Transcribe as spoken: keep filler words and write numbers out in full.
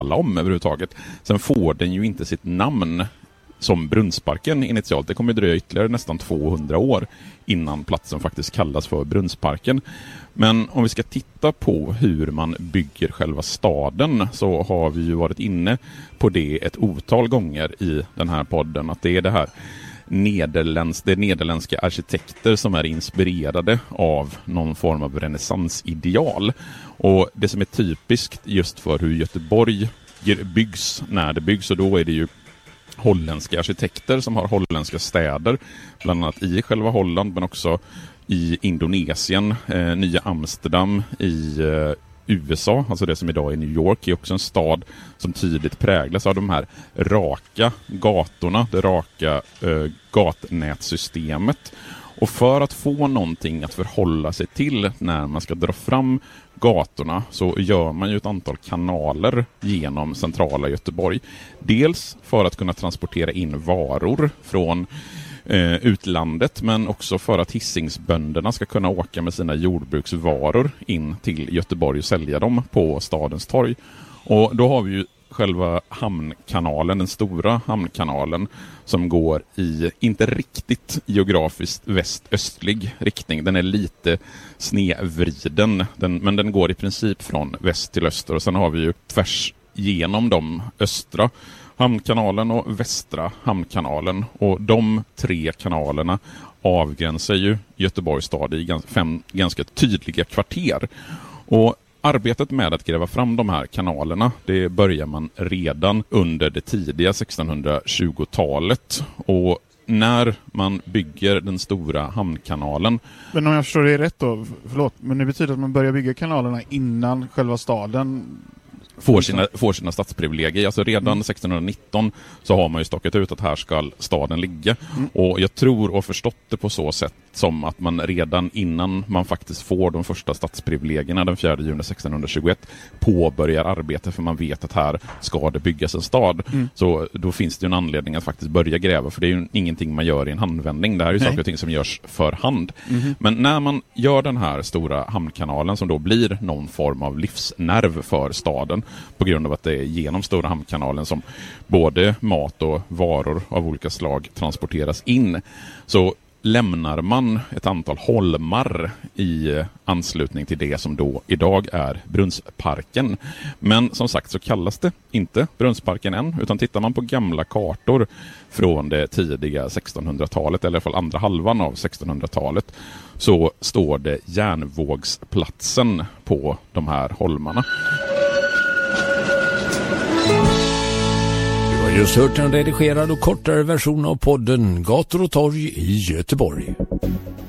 om överhuvudtaget. Sen får den ju inte sitt namn som Brunnsparken initialt. Det kommer dröja ytterligare nästan tvåhundra år innan platsen faktiskt kallas för Brunnsparken. Men om vi ska titta på hur man bygger själva staden så har vi ju varit inne på det ett otal gånger i den här podden, att det är det här Nederländsk, det är nederländska arkitekter som är inspirerade av någon form av renässansideal. Och det som är typiskt just för hur Göteborg byggs när det byggs, och då är det ju holländska arkitekter som har holländska städer, bland annat i själva Holland men också i Indonesien, eh, Nya Amsterdam i eh, U S A, alltså det som idag är New York, är också en stad som tydligt präglas av de här raka gatorna, det raka eh, gatnätsystemet. Och för att få någonting att förhålla sig till när man ska dra fram gatorna så gör man ju ett antal kanaler genom centrala Göteborg. Dels för att kunna transportera in varor från eh, utlandet, men också för att hissingsbönderna ska kunna åka med sina jordbruksvaror in till Göteborg och sälja dem på stadens torg. Och då har vi ju själva hamnkanalen, den stora hamnkanalen som går i, inte riktigt geografiskt väst-östlig riktning. Den är lite snedvriden, den, men den går i princip från väst till öster. Och sen har vi ju tvärs genom de östra hamnkanalen och västra hamnkanalen. Och de tre kanalerna avgränsar ju Göteborgs stad i fem ganska tydliga kvarter. Och arbetet med att gräva fram de här kanalerna, det börjar man redan under det tidiga sextonhundratjugotalet. Och när man bygger den stora hamnkanalen... Men om jag förstår det rätt då, förlåt, men det betyder att man börjar bygga kanalerna innan själva staden får sina, får sina stadsprivilegier. Alltså redan mm. sextonhundranitton så har man ju stakat ut att här ska staden ligga. Mm. Och jag tror och förstått det på så sätt som att man redan innan man faktiskt får de första stadsprivilegierna den fjärde juni sextonhundratjugoett påbörjar arbete, för man vet att här ska det byggas en stad. Mm. Så då finns det ju en anledning att faktiskt börja gräva, för det är ju ingenting man gör i en handvändning. Det här är ju Nej. saker och ting som görs för hand. Mm. Men när man gör den här stora hamnkanalen som då blir någon form av livsnerv för staden, på grund av att det är genom stora hamnkanalen som både mat och varor av olika slag transporteras in, så lämnar man ett antal holmar i anslutning till det som då idag är Brunnsparken. Men som sagt så kallas det inte Brunnsparken än, utan tittar man på gamla kartor från det tidiga sextonhundratalet, eller i alla fall andra halvan av sextonhundratalet, så står det Järnvågsplatsen på de här holmarna. Du har just hört en redigerad och kortare version av podden Gator och torg i Göteborg.